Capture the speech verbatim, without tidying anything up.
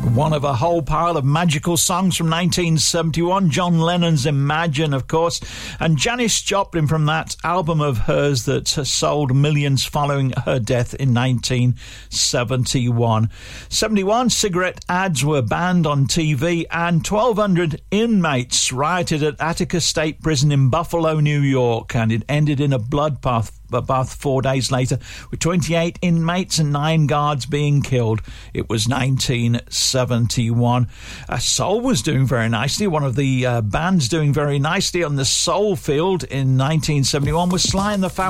One of a whole pile of magical songs from nineteen seventy-one. John Lennon's Imagine, of course, and Janis Joplin from that album of hers that sold millions following her death in nineteen seventy-one. seventy-one, cigarette ads were banned on T V, and twelve hundred inmates rioted at Attica State Prison in Buffalo, New York, and it ended in a bloodbath bath four days later, with twenty-eight inmates and nine guards being killed. It was nineteen seventy-one. Uh, Soul was doing very nicely. One of the uh, bands doing very nicely on the soul field in nineteen seventy-one was Sly and the Family